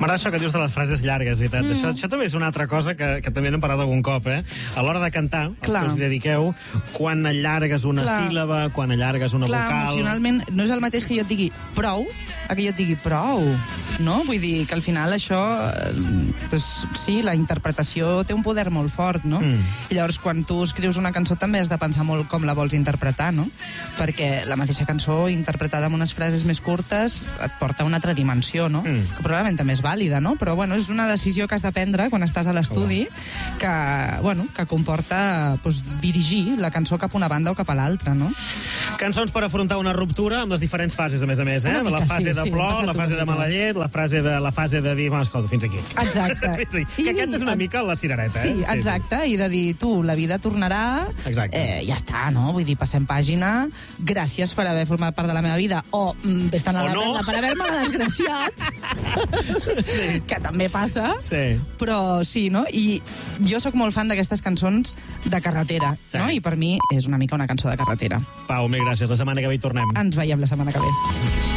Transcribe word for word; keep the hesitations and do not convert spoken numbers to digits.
M'agrada això que dius de les frases llargues, veritat. Mm. Això, això també és una altra cosa que, que també n'hem parlat algun cop, eh? A l'hora de cantar, els Clar. que us dediqueu, quan allargues una Clar. síl·laba, quan allargues una Clar, vocal... emocionalment no és el mateix que jo et digui prou, a que jo et digui prou, no? Vull dir que al final això, eh, pues, sí, la interpretació té un poder molt fort, no? Mm. I llavors quan tu escrius una cançó també has de pensar molt com la vols interpretar, no? Perquè la mateixa cançó interpretada amb unes frases més curtes et porta a una altra dimensió, no? Mm. Que probablement també és vàlida, no? Però bueno, és una decisió que has de prendre quan estàs a l'estudi que, bueno, que comporta pues, dirigir la cançó cap a una banda o cap a l'altra, no? Cançons per afrontar una ruptura amb les diferents fases, a més a més, eh? Una mica, La fase sí, de sí, plor, m'ha la passat fase una de mica. mala llet, la fase de, la fase de dir, escolta, fins aquí. Exacte. Fins aquí. Que aquest és una mica la cirereta, Sí, eh? exacte, i de dir, tu, la vida tornarà, Exacte. eh, ja està, no? Vull dir, passem pàgina, gràcies per haver format part de la meva vida, o mm, vés-te'n a O la no. merda per haver-me desgraciat, Sí. que també passa, Sí. però sí, no? I jo sóc molt fan d'aquestes cançons de carretera, Sí. no? I per mi és una mica una cançó de carretera. Pau, mil gràcies. La setmana que ve hi tornem. Ens veiem la setmana que ve.